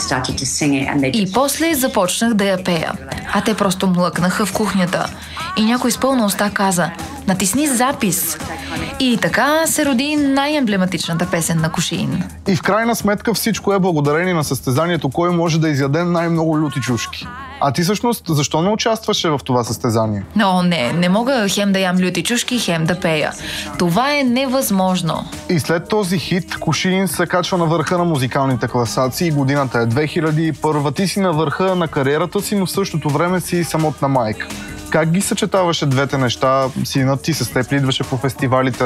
И после започнах да я пея, а те просто млъкнаха в кухнята. И някой с пълна уста каза: "Натисни запис." И така се роди най-емблематичната песен на Кушин. И в крайна сметка всичко е благодарение на състезанието, кой може да изяде най-много люти чушки. А ти всъщност защо не участваше в това състезание? Но не мога хем да ям люти чушки, хем да пея. Това е невъзможно. И след този хит Кушин се качва на върха на музикалните класации. Годината е 2001. Ти си на върха на кариерата си, но в същото време си самотна майка. Как ги съчетаваше двете неща? Синът ти с теб идваше по фестивалите?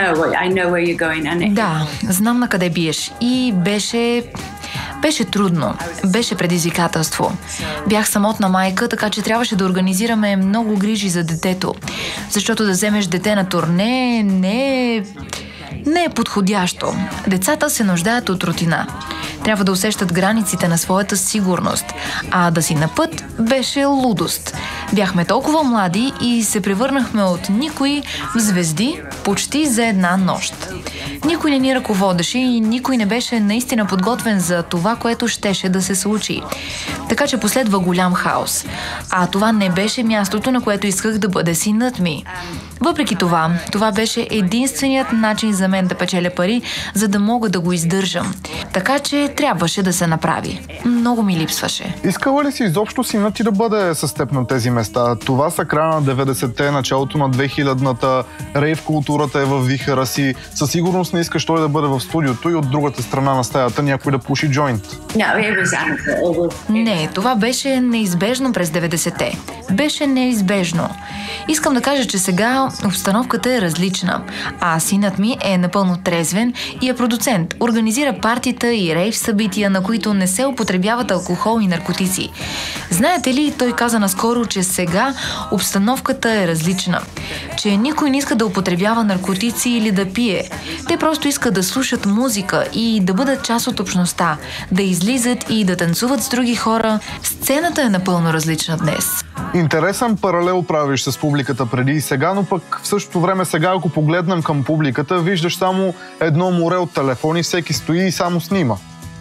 Да, знам на къде биеш. И беше трудно. Беше предизвикателство. Бях самотна майка, така че трябваше да организираме много грижи за детето. Защото да вземеш дете на турне не е подходящо. Децата се нуждаят от рутина. Трябва да усещат границите на своята сигурност. А да си на път беше лудост. Бяхме толкова млади и се превърнахме от никои в звезди почти за една нощ. Никой не ни ръководеше и никой не беше наистина подготвен за това, което щеше да се случи. Така че последва голям хаос. А това не беше мястото, на което исках да бъде синът ми. Въпреки това беше единственият начин за мен да печеля пари, за да мога да го издържам. Така че трябваше да се направи. Много ми липсваше. Искала ли си изобщо синът ти да бъде с теб на тези места? Това са края на 90-те, началото на 2000-та, рейв културата е във вихъра си. Със сигурност не искаш той да бъде в студиото и от другата страна на стаята някой да пуши джойнт. Не, това беше неизбежно през 90-те. Беше неизбежно. Искам да кажа, че сега обстановката е различна, а синът ми е напълно трезвен и е продуцент. Организира партита и рейв събития, на които не се употребяват алкохол и наркотици. Знаете ли, той каза наскоро, че сега обстановката е различна. Че никой не иска да употребява наркотици или да пие. Те просто искат да слушат музика и да бъдат част от общността, да излизат и да танцуват с други хора. Сцената е напълно различна днес. Интересен паралел правиш с публиката преди и сега, но пък в същото време сега, ако погледнем към публиката, виждаш само едно море от телефони, всеки стои и само снима.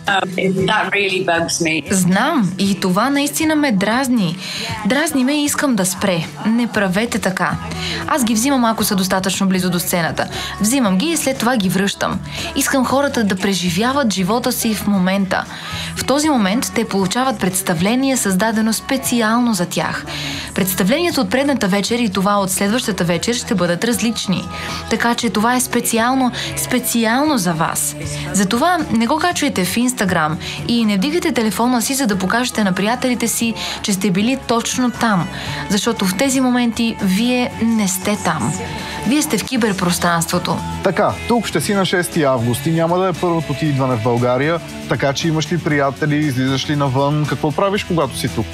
Знам, и това наистина ме дразни. Дразни ме и искам да спре. Не правете така. Аз ги взимам, ако са достатъчно близо до сцената. Взимам ги и след това ги връщам. Искам хората да преживяват живота си в момента. В този момент те получават представление, създадено специално за тях. Представлението от предната вечер и това от следващата вечер ще бъдат различни. Така че това е специално за вас. Затова не го качвайте в Инстаграм и не вдигайте телефона си, за да покажете на приятелите си, че сте били точно там. Защото в тези моменти вие не сте там. Вие сте в киберпространството. Така, тук ще си на 6 август и няма да е първото ти идване в България, така че имаш ли приятели, излизаш ли навън, какво правиш, когато си тук?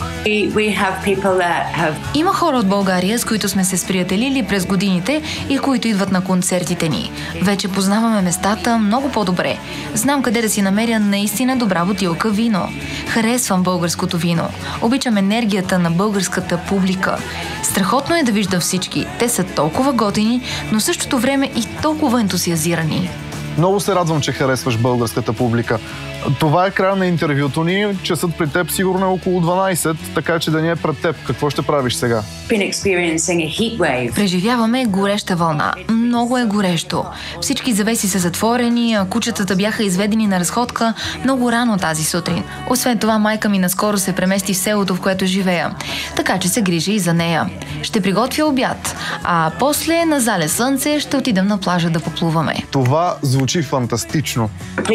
Има хора от България, с които сме се сприятелили през годините и които идват на концертите ни. Вече познаваме местата много по-добре. Знам къде да си намеря наистина добра бутилка вино. Харесвам българското вино. Обичам енергията на българската публика. Страхотно е да виждам всички. Те са толкова готини, но в същото време и толкова ентусиазирани. Много се радвам, че харесваш българската публика. Това е края на интервюто ни. Часът при теб сигурно е около 12, така че да ни е пред теб. Какво ще правиш сега? Преживяваме гореща вълна. Много е горещо. Всички завеси са затворени, а кучетата бяха изведени на разходка много рано тази сутрин. Освен това, майка ми наскоро се премести в селото, в което живея. Така че се грижи и за нея. Ще приготвя обяд, а после на зале слънце ще отидем на плажа да поплуваме. Това звучи фантастично.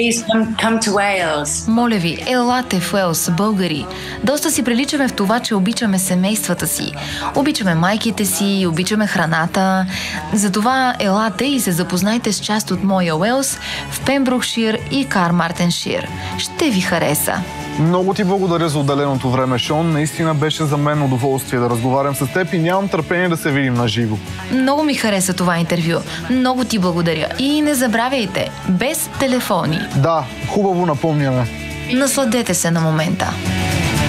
Моля ви, елате в Уелс, българи. Доста си приличаме в това, че обичаме семействата си. Обичаме майките си, обичаме храната. Затова елате и се запознайте с част от моя Уелс в Пембрукшир и Кармартеншир. Ще ви хареса. Много ти благодаря за отделеното време, Шон. Наистина беше за мен удоволствие да разговарям с теб и нямам търпение да се видим на живо. Много ми хареса това интервю. Много ти благодаря. И не забравяйте, без телефони. Да, хубаво напомняме. Насладете се на момента.